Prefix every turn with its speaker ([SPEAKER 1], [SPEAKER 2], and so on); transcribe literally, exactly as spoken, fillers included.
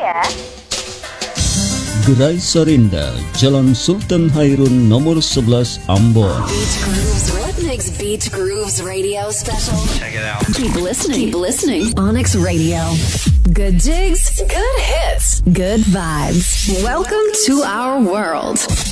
[SPEAKER 1] ya.
[SPEAKER 2] Gerai Sarinda, Jalan Sultan Hairun nomor sebelas Ambon.
[SPEAKER 3] Beach Grooves Rhythmics Beach Grooves Radio Special.
[SPEAKER 4] Check it out.
[SPEAKER 3] Keep listening. Keep listening. Onyx Radio. Good jigs, good hits, good vibes. Welcome to our world.